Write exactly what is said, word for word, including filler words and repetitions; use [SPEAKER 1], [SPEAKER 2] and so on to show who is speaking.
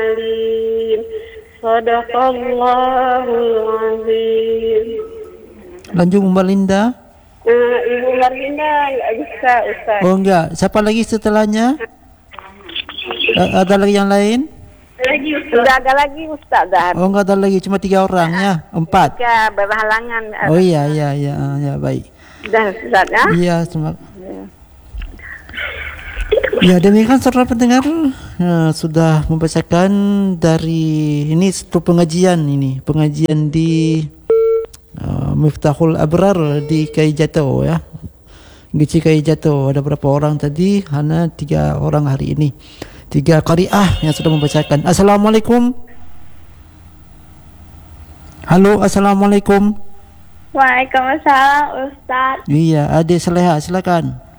[SPEAKER 1] alim. Sadaqallahul azim.
[SPEAKER 2] Lanjut Mbak Linda.
[SPEAKER 1] Uh, Ibu Marlinda enggak bisa, Ustaz.
[SPEAKER 2] Oh enggak. Siapa lagi setelahnya? A- ada lagi yang lain?
[SPEAKER 1] Lagi Ustaz. Enggak ada lagi Ustaz. Dah.
[SPEAKER 2] Oh enggak ada lagi, cuma tiga orang ya, empat.
[SPEAKER 1] Tiga berhalangan.
[SPEAKER 2] Oh iya iya iya ya baik.
[SPEAKER 1] Dah Ustaz ya.
[SPEAKER 2] Iya semak. Ya demikian saudara pendengar, nah, sudah membacakan dari ini satu pengajian ini pengajian di uh, Miftahul Abrar di Kaijato ya. Gici Kaijato ada berapa orang tadi? Hanya tiga orang hari ini. Tiga qari'ah yang sudah membacakan. Assalamualaikum. Halo, assalamualaikum.
[SPEAKER 1] Waalaikumsalam Ustaz.
[SPEAKER 2] Iya, Adik Saleha, silakan.